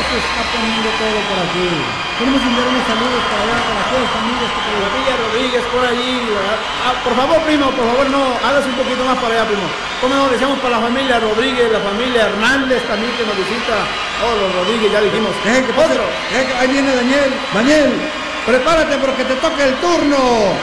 se está poniendo todo por aquí. Queremos enviar unos saludos para allá, para todas las familias que La Villa Rodríguez por allí. Por favor, primo, por favor, no, hágase un poquito más para allá, primo. ¿Cómo nos decíamos para la familia Rodríguez, la familia Hernández también que nos visita? Oh, los Rodríguez, ya dijimos. Ahí viene Daniel. Daniel, prepárate porque te toca el turno.